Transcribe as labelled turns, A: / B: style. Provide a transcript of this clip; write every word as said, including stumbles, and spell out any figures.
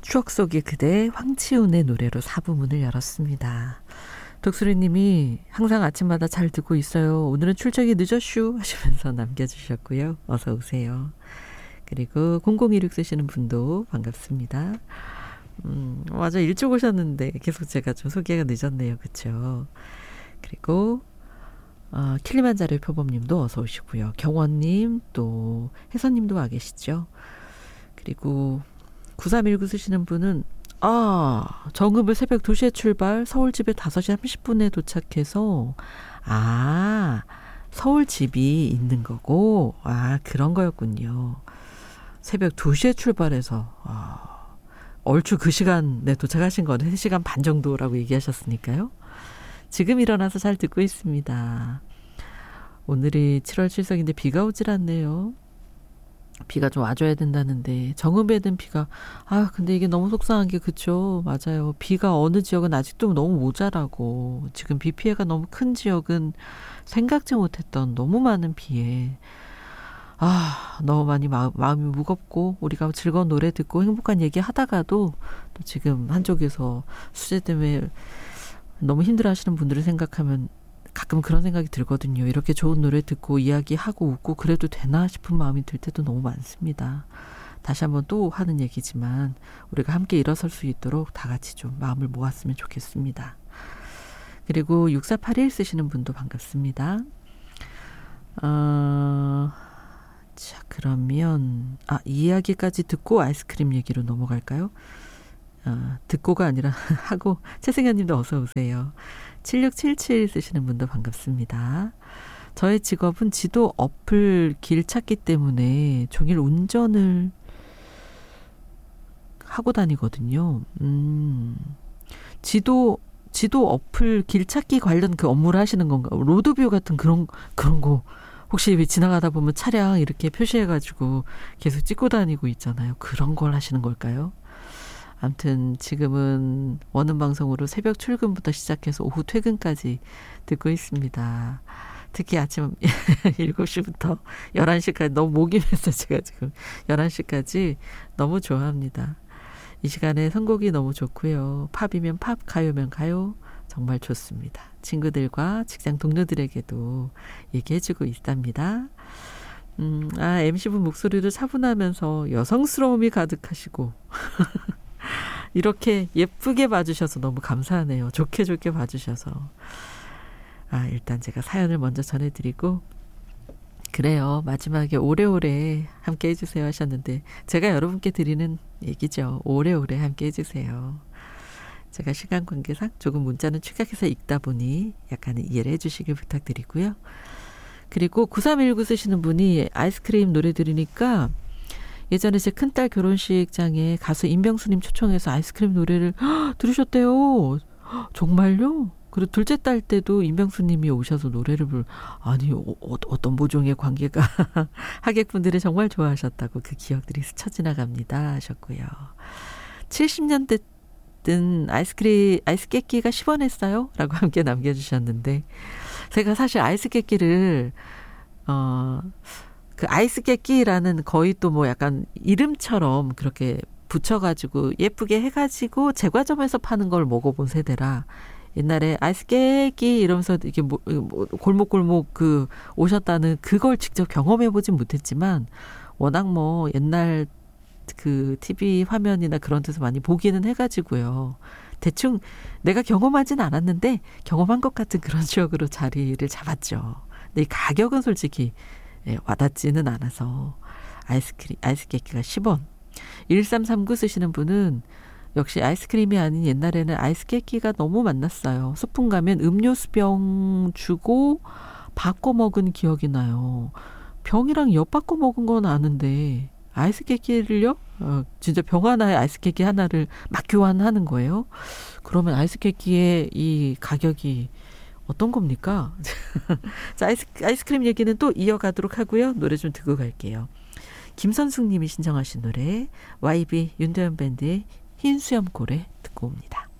A: 추억 속의 그대 황치훈의 노래로 사 부 문을 열었습니다. 독수리님이 항상 아침마다 잘 듣고 있어요. 오늘은 출첵이 늦었슈 하시면서 남겨주셨고요. 어서 오세요. 그리고 공공일육 쓰시는 분도 반갑습니다. 음, 맞아 일찍 오셨는데 계속 제가 좀 소개가 늦었네요. 그렇죠? 그리고 어, 킬리만자로의 표범님도 어서 오시고요. 경원님 또 혜선님도 와 계시죠. 그리고 구삼일구 쓰시는 분은 아 정읍을 새벽 두 시에 출발 서울집에 다섯 시 삼십 분에 도착해서 아 서울집이 있는 거고 아 그런 거였군요. 새벽 두 시에 출발해서 아, 얼추 그 시간에 도착하신 거는 세 시간 반 정도라고 얘기하셨으니까요. 지금 일어나서 잘 듣고 있습니다. 오늘이 칠월 칠석인데 비가 오질 않네요. 비가 좀 와줘야 된다는데 정읍에는 비가 아 근데 이게 너무 속상한 게 그쵸 맞아요. 비가 어느 지역은 아직도 너무 모자라고 지금 비 피해가 너무 큰 지역은 생각지 못했던 너무 많은 비에 아 너무 많이 마음, 마음이 무겁고 우리가 즐거운 노래 듣고 행복한 얘기 하다가도 또 지금 한쪽에서 수재 때문에 너무 힘들어 하시는 분들을 생각하면 가끔 그런 생각이 들거든요. 이렇게 좋은 노래 듣고 이야기하고 웃고 그래도 되나 싶은 마음이 들 때도 너무 많습니다. 다시 한번 또 하는 얘기지만 우리가 함께 일어설 수 있도록 다 같이 좀 마음을 모았으면 좋겠습니다. 그리고 육사팔일 쓰시는 분도 반갑습니다. 어, 자 그러면 아, 이 이야기까지 듣고 아이스크림 얘기로 넘어갈까요? 어, 듣고가 아니라 하고 최승현 님도 어서 오세요. 칠육칠칠 쓰시는 분도 반갑습니다. 저의 직업은 지도 어플 길 찾기 때문에 종일 운전을 하고 다니거든요. 음, 지도 지도 어플 길 찾기 관련 그 업무를 하시는 건가? 로드뷰 같은 그런 그런 거 혹시 지나가다 보면 차량 이렇게 표시해가지고 계속 찍고 다니고 있잖아요. 그런 걸 하시는 걸까요? 아무튼 지금은 원음 방송으로 새벽 출근부터 시작해서 오후 퇴근까지 듣고 있습니다. 특히 아침 일곱 시부터 열한 시까지 너무 목이 메서 제가 지금 열한 시까지 너무 좋아합니다. 이 시간에 선곡이 너무 좋고요. 팝이면 팝, 가요면 가요. 정말 좋습니다. 친구들과 직장 동료들에게도 얘기해주고 있답니다. 음, 아, 엠씨분 목소리도 차분하면서 여성스러움이 가득하시고 이렇게 예쁘게 봐주셔서 너무 감사하네요. 좋게 좋게 봐주셔서. 아, 일단 제가 사연을 먼저 전해드리고 그래요. 마지막에 오래오래 함께 해주세요 하셨는데 제가 여러분께 드리는 얘기죠. 오래오래 함께 해주세요. 제가 시간 관계상 조금 문자는 축약해서 읽다 보니 약간은 이해를 해주시길 부탁드리고요. 그리고 구삼일구 쓰시는 분이 아이스크림 노래 들으니까 예전에 제 큰딸 결혼식장에 가수 임병수님 초청해서 아이스크림 노래를 허, 들으셨대요. 허, 정말요? 그리고 둘째 딸 때도 임병수님이 오셔서 노래를 부르 아니 어, 어떤 모종의 관계가 하객분들이 정말 좋아하셨다고 그 기억들이 스쳐 지나갑니다 하셨고요. 칠십 년대 든 아이스크림 아이스 깨끼가 십 원 했어요? 라고 함께 남겨주셨는데 제가 사실 아이스 깨끼를 어, 그 아이스 깨끼라는 거의 또 뭐 약간 이름처럼 그렇게 붙여가지고 예쁘게 해가지고 제과점에서 파는 걸 먹어본 세대라 옛날에 아이스 깨끼 이러면서 이게 뭐, 뭐 골목골목 그 오셨다는 그걸 직접 경험해보진 못했지만 워낙 뭐 옛날 그 티비 화면이나 그런 데서 많이 보기는 해가지고요. 대충 내가 경험하진 않았는데 경험한 것 같은 그런 지역으로 자리를 잡았죠. 근데 이 가격은 솔직히 예, 와닿지는 않아서 아이스크림, 아이스 깨끼가 십 원. 일삼삼구 쓰시는 분은 역시 아이스크림이 아닌 옛날에는 아이스 깨끼가 너무 많았어요. 소풍 가면 음료수병 주고 바꿔 먹은 기억이 나요. 병이랑 엿 바꿔 먹은 건 아는데 아이스 깨끼를요? 어, 진짜 병 하나에 아이스 깨끼 하나를 막 교환하는 거예요. 그러면 아이스 깨끼의 이 가격이 어떤 겁니까? 자, 아이스, 아이스크림 얘기는 또 이어가도록 하고요. 노래 좀 듣고 갈게요. 김선숙 님이 신청하신 노래 와이비 윤도현 밴드의 흰 수염 고래 듣고 옵니다.